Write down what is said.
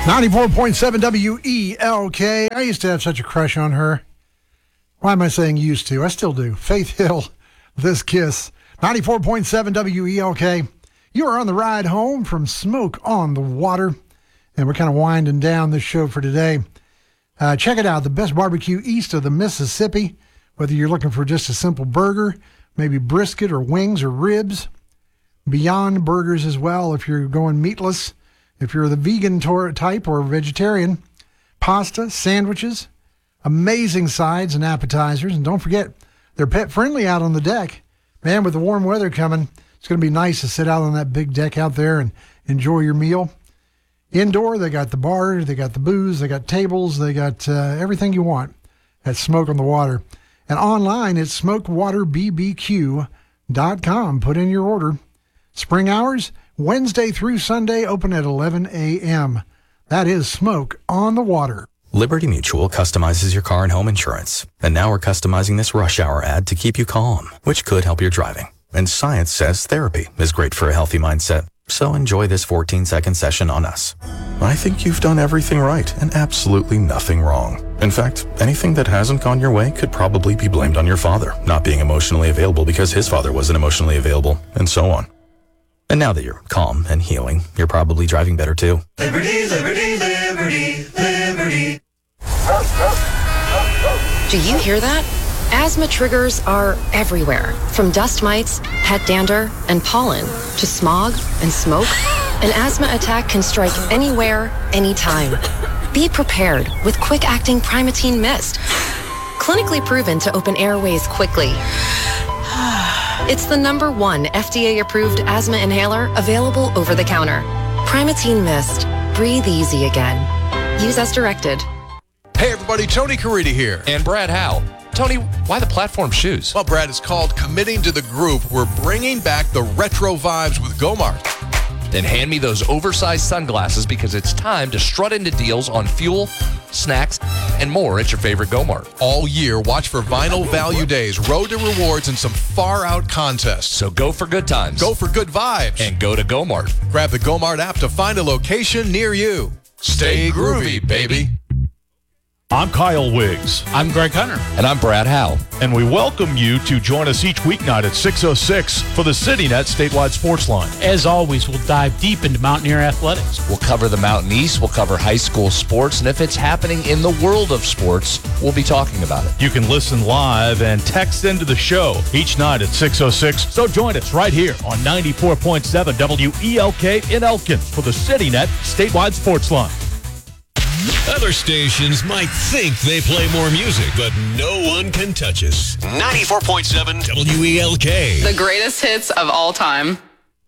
94.7 WELK. I used to have such a crush on her. Why am I saying used to? I still do. Faith Hill, This Kiss. 94.7 WELK. You are on the ride home from Smoke on the Water. And we're kind of winding down this show for today. Check it out. The best barbecue east of the Mississippi. Whether you're looking for just a simple burger, maybe brisket or wings or ribs. Beyond Burgers as well if you're going meatless. If you're the vegan type or vegetarian, pasta, sandwiches, amazing sides and appetizers. And don't forget, they're pet friendly out on the deck. Man, with the warm weather coming, it's going to be nice to sit out on that big deck out there and enjoy your meal. Indoor, they got the bar, they got the booze, they got tables, they got everything you want at Smoke on the Water. And online, it's smokewaterbbq.com. Put in your order. Spring hours, Wednesday through Sunday, open at 11 a.m. That is Smoke on the Water. Liberty Mutual customizes your car and home insurance. And now we're customizing this rush hour ad to keep you calm, which could help your driving. And science says therapy is great for a healthy mindset. So enjoy this 14-second session on us. I think you've done everything right and absolutely nothing wrong. In fact, anything that hasn't gone your way could probably be blamed on your father not being emotionally available because his father wasn't emotionally available, and so on. And now that you're calm and healing, you're probably driving better too. Liberty, liberty, liberty, liberty. Do you hear that? Asthma triggers are everywhere, from dust mites, pet dander, and pollen, to smog and smoke. An asthma attack can strike anywhere, anytime. Be prepared with quick-acting Primatene Mist. Clinically proven to open airways quickly. It's the #1 FDA-approved asthma inhaler available over the counter. Primatene Mist. Breathe easy again. Use as directed. Hey everybody, Tony Caridi here. And Brad Howe. Tony, why the platform shoes? Well, Brad, it's called Committing to the Groove. We're bringing back the retro vibes with Gomart. Then hand me those oversized sunglasses because it's time to strut into deals on fuel, snacks, and more at your favorite Gomart. All year, watch for Vinyl Value Days, Road to Rewards, and some far-out contests. So go for good times. Go for good vibes. And go to Gomart. Grab the Gomart app to find a location near you. Stay groovy, baby. I'm Kyle Wiggs. I'm Greg Hunter. And I'm Brad Howe. And we welcome you to join us each weeknight at 6:06 for the CityNet Statewide Sports Line. As always, we'll dive deep into Mountaineer athletics. We'll cover the Mountain East. We'll cover high school sports. And if it's happening in the world of sports, we'll be talking about it. You can listen live and text into the show each night at 6:06. So join us right here on 94.7 WELK in Elkin for the CityNet Statewide Sports Line. Other stations might think they play more music, but no one can touch us. 94.7 WELK. The greatest hits of all time.